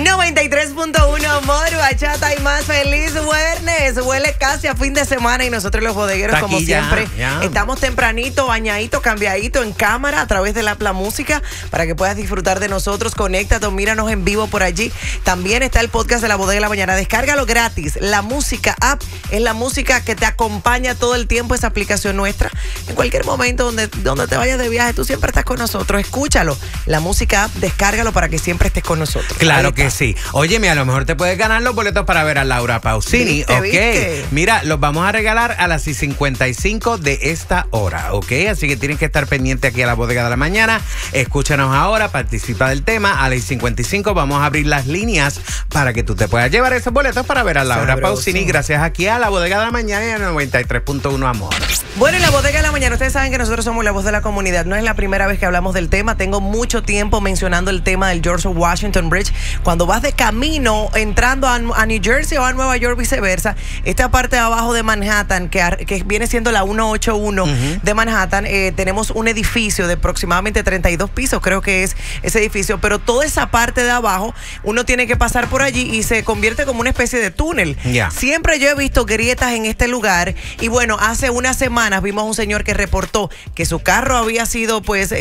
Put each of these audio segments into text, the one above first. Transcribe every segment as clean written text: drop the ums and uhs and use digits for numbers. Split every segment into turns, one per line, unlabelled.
93.1, amor, bachata y más. Feliz viernes. Huele casi a fin de semana y nosotros los bodegueros,
Está
como
aquí
siempre,
ya.
estamos tempranito, bañadito, cambiadito en cámara a través de la Música para que puedas disfrutar de nosotros. Conéctate o míranos en vivo por allí. También está el podcast de La Bodega de la Mañana. Descárgalo gratis. La Música App es la música que te acompaña todo el tiempo, esa aplicación nuestra. En cualquier momento donde te vayas de viaje, tú siempre estás con nosotros. Escúchalo. La Música App, descárgalo para que siempre estés con nosotros.
Claro que sí. Óyeme, a lo mejor te puedes ganar los boletos para ver a Laura Pausini.
¿Viste?
Mira, los vamos a regalar a las 55 de esta hora, ¿ok? Así que tienes que estar pendiente aquí a La Bodega de la Mañana. Escúchanos ahora, participa del tema. A las 55 vamos a abrir las líneas para que tú te puedas llevar esos boletos para ver a Laura Pausini. Gracias aquí a La Bodega de la Mañana y a 93.1, amor.
Bueno, en La Bodega de la Mañana, ustedes saben que nosotros somos la voz de la comunidad. No es la primera vez que hablamos del tema. Tengo mucho tiempo mencionando el tema del George Washington Bridge. Cuando vas de camino, entrando a New Jersey o a Nueva York, viceversa, esta parte de abajo de Manhattan, que viene siendo la 181 de Manhattan, tenemos un edificio de aproximadamente 32 pisos, creo que es ese edificio, pero toda esa parte de abajo, uno tiene que pasar por allí y se convierte como una especie de túnel. Siempre yo he visto grietas en este lugar y bueno, hace unas semanas vimos un señor que reportó que su carro había sido pues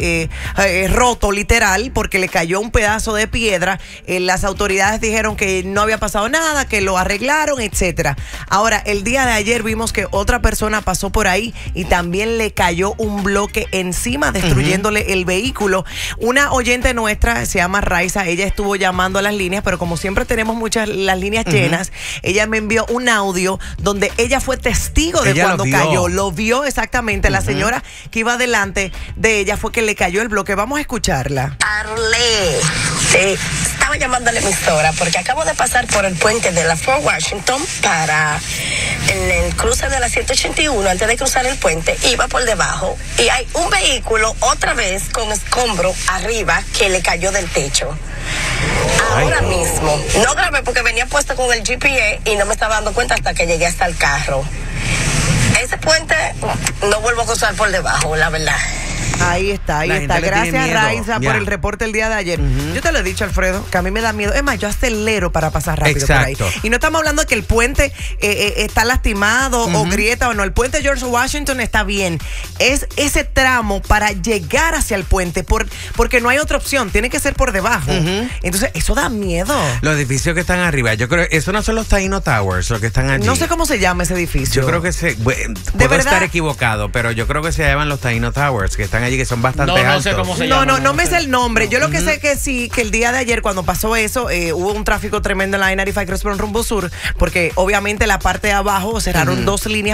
roto literal porque le cayó un pedazo de piedra. Las autoridades dijeron que no había pasado nada, que lo arreglaron, etcétera. Ahora, el día de ayer vimos que otra persona pasó por ahí y también le cayó un bloque encima, destruyéndole el vehículo. Una oyente nuestra, se llama Raiza, ella estuvo llamando a las líneas, pero como siempre tenemos las líneas llenas, ella me envió un audio donde ella fue testigo de cuando cayó. Lo vio exactamente. La señora que iba delante de ella fue que le cayó el bloque. Vamos a escucharla.
Arle, estaba llamándole a mi emisora porque acabo de pasar por el puente de la Fort Washington para el cruce de la 181. Antes de cruzar el puente, iba por debajo y hay un vehículo otra vez con escombro arriba que le cayó del techo. Ahora mismo, no grabé porque venía puesto con el GPS y no me estaba dando cuenta hasta que llegué hasta el carro. Ese puente no vuelvo a cruzar por debajo, la verdad.
Ahí está, ahí está. Gracias, Raiza, por el reporte el día de ayer. Yo te lo he dicho, Alfredo, que a mí me da miedo. Es más, yo acelero para pasar rápido por ahí. Y no estamos hablando de que el puente está lastimado o grieta o no. El puente George Washington está bien. Es ese tramo para llegar hacia el puente, porque no hay otra opción. Tiene que ser por debajo. Entonces, eso da miedo.
Los edificios que están arriba, yo creo, eso no son los Taino Towers, los que están allí.
No sé cómo se llama ese edificio.
Yo creo que puedo estar equivocado, pero yo creo que se llaman los Taino Towers, que están allí, que son bastante altos.
No sé cómo se llama.
No me sé el nombre. Yo lo que sé que sí, que el día de ayer cuando pasó eso, hubo un tráfico tremendo en la I-95 Crossport rumbo sur, porque obviamente la parte de abajo cerraron dos líneas